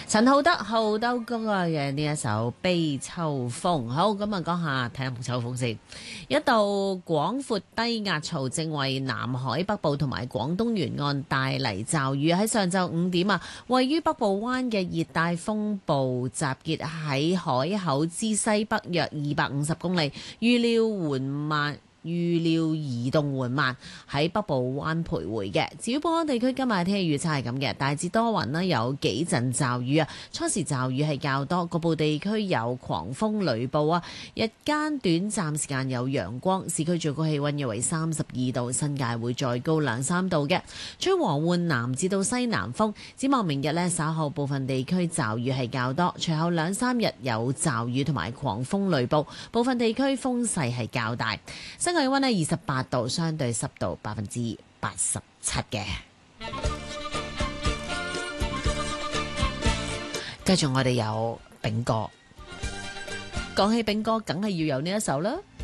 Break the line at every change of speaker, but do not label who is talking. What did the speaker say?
陳浩德浩兜哥嘅呢一首《悲秋風》。好，咁啊講下睇下木秋風先。一道廣闊低壓槽正為南海北部同埋廣東沿岸帶嚟驟雨。喺上晝5點啊，位於北部灣嘅熱帶風暴集結喺海口之西北約250公里，預料移動緩慢，喺北部灣徘徊嘅。至於本港地區今日天氣預測係咁嘅，大致多雲啦，有幾陣驟雨啊。初時驟雨係較多，局部地區有狂風雷暴啊。日間短暫時間有陽光，市區最高氣溫約為32度，新界會再高2-3度嘅。吹和緩南至到西南風。展望明日呢，稍後部分地區驟雨係較多，隨後2-3日有驟雨同埋狂風雷暴，部分地區風勢係較大。氣溫呢28度，相對濕度87%嘅。繼續我哋有炳哥，講起炳哥，梗係要有呢一首啦。